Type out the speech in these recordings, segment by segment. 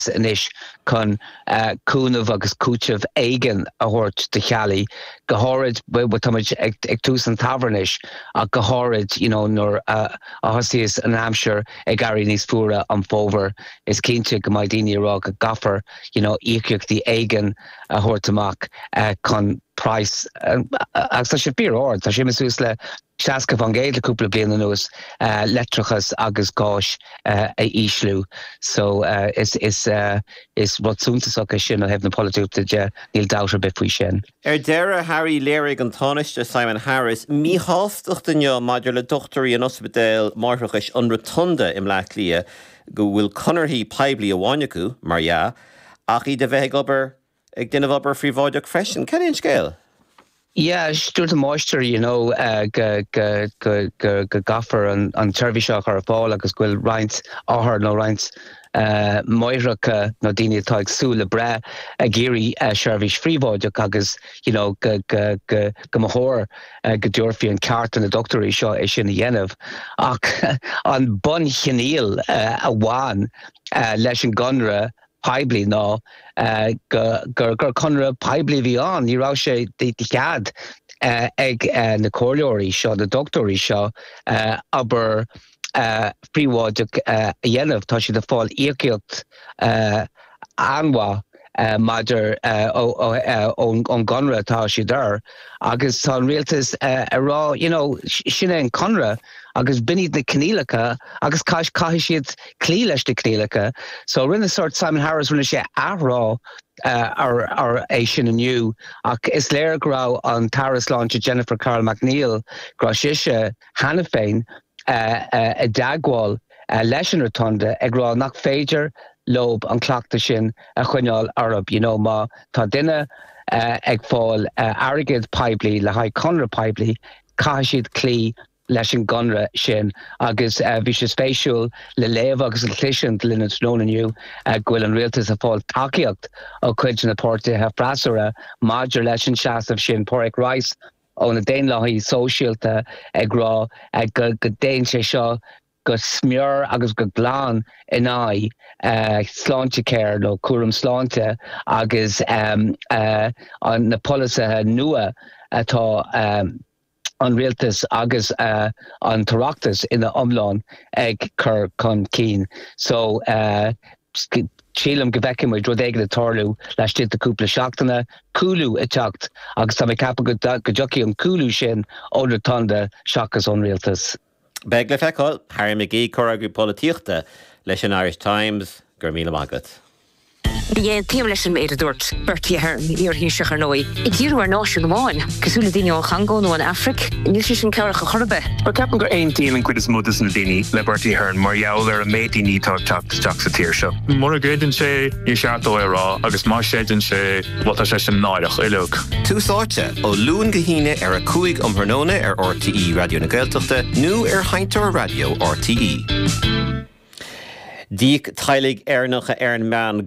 inis chun cúnamh agus cúteamh éigean a thabhairt de chealaí go háirid táid ag tús an tavernis a go háirid nuair a thosaíos an Hampshire ag gairí níos fuaire an fómhair is cinnte go mbeidh daoine rá go gafar íochtaí éigean a thabhairt amach chun price agus tá sé bíor ard tá sé masús le seaca van géad le cúpla bliana nuas letrachas agus gáis a íslú so is rotúntaach sin a hebh na polúta de níl dátar be faoi sin. Deire Harry léirigh an tánaiste Simon Harris mí hástocht inne maidir le dochtarí an ospidéal marthachas an rotunda im leat lia go bhfuil conarthaí peblií a bhaine acu mar ach í de bheith obair ag duine obair fríomháideach freisin ceann scéal? Yeah, stúirt máistear, go gafar an tuirmhíseach ar fáil agus ghfuil roinnt áthair nó roinnt moireacha nó daoine atá ag súil le bre a géirí seirbhís phríomháideach agus go mthóir go dúirfií an ceart an na doctorí seo é sin a dhéanamh ach an bun chinéal a bháin leis an gonra peblií ná gur conra peblií bhí an ní rá sé de chead ag na cóileoirí seo na doctorí seo aber príomháideach a dhéanamh tá si de fáil íochtaíocht anmha maidir ón gonra tá si dar agus tá rialtas rá sinna an conra agus binníd na cnílacha agus cai siad clí leis de cnílacha so rinne sort Simon Harris rinne sé ará ar é sin aniu ach is léir grá an taras láinte Jennifer Carl McNeil grá siise hena féin a dagháil leis an rotunda ag rá nach féidir lob an cleachta sin a chuineáil Arab má tá duine ag fáil airgid peblií le haid conra peblií cai siad clí leis an gonra sin agus bhí sé spéisiúil le léamh agus an chliseant lena trónaniu ghfuil an rialtas a fáil takeíocht ó chuid na pórtaithe freasara maidir leis an seasamh sin Pádraic Rice ó na déanlaí sóisialta ag rá go déan sé seo go smeor agus go glán in sláinte céir nó cuaram sláinte agus an na polisa nua atá an rialtas agus an tarachtas ina omláin ag chur chun cín. So sílam go bhfeiceim muid rud éige le tarlú leis tíad aúpla seachtainna cúlú a teacht agus tá cappa go dtiocfaí an cúlú sin ó na tanda seachas ón rialtas. Beg le feiceáil, Harry McGee choragu políochta leis an Irish Times gur míle magat. Bhí tíam leis an méad dúirt Bertie Ahern íor híseach ar nói. I ddíú ar náisiú gomáin, cosúla daine ó Changó nó an Afric, níl sé sin cearach a chorbe. Ar ceapan gur aon tíam an cuid is módas na daoine le Bertie Ahern mar gheall ar a méid daoine tá teach sa tíir seo. Mar a gaidann sé í seachtó rá agus má séidann sé bhilta sé sin náireach éileog. Túsáirte ó luúin go híine ar a cúig amthróna ar RTE Radio na Gaeltachta nó ar Haintear Radio RTE. Díag tailig airnacha ar an meán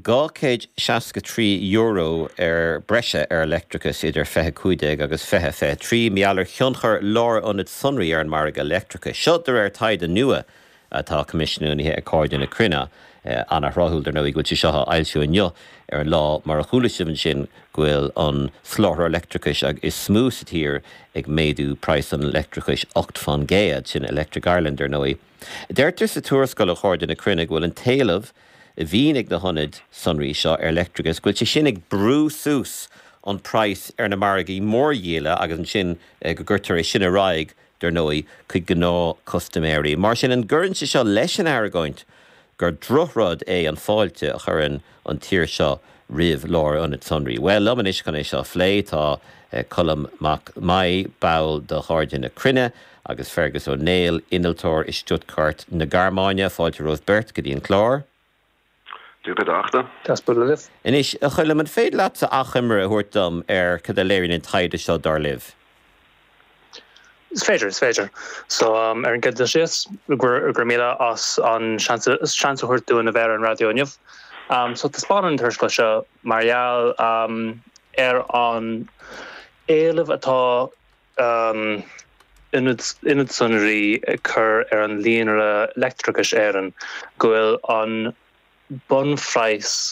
€263 ar breise ar electricus idir 25 agus 23 meallar thionchar lár onad sunraí ar an marg electricus. Siodar ar taid a nua atá commissionúnithe accordion na crunne Anna Rahul ar nóí go tí seo ailsiú inniu ar an lá mar a chuúlaisiim sin ghfuil an sláthair electricus ag is smús tír ag méadú price an electricus 8 fan géad sin Electric Ireland ar nóí. Deirtar sa túrascoil a cháirde na crunne ghfuil an talamh a bhíon ag na honid sunraí seo ar electricus ghfuil sé sin ag brú sús an price ar na margaí mór dhéile agus an sin go gurtar é sin a raig dar nóí chuig gná customéirí. Mar sin an gcurann sé seo leis an airgóint gur drothrod é an fáilte a churann an tír seo riamh lár an sunraí. Well, lomanis chun é seo phlé tá colm mai bail do cháirde na crunne agus Fergus O'Neill, Inaltóir is Stuttgart na Garmáine, fáilte Rose Bert, go dtíon clár. Dúpad achta. Das buliv. Inis, a chuile man féad leat sa achimre a thuirtam ar cad a léiríonn in taide seo dar liv. It's féidir. So ar an gad sios gur míle as an seansa chuirtú na bhéir an radio inniuh. So tá spáin thuirscoil seo Marial ar an éileh atá inad sunraí chur ar an líonra electricus éireann go bhfuil an bun fries